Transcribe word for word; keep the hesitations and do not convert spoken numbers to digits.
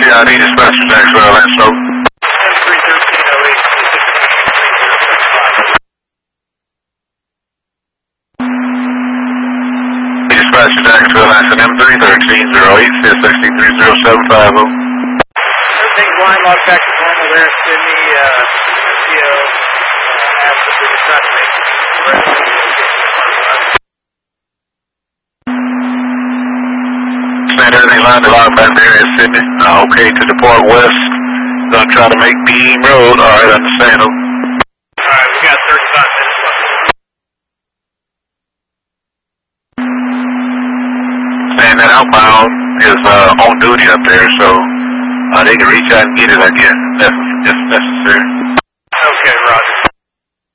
Yeah, I need dispatch to Jacksonville, that's so. three thirteen oh eight. Dispatch to Jacksonville, that's an M three thirteen oh eight, six three zero seven five oh. Everything's line locked back to normal there, Sydney. Uh, C O uh, asked if we could try to make Man, everything lined up back there in Sydney. Uh, okay, to depart west. Gonna try to make Beam Road. Alright, understand. Alright, we got thirty-five minutes left. Man, that outbound is uh, on duty up there, so uh, they can reach out and get it again if, if necessary. Okay, Roger.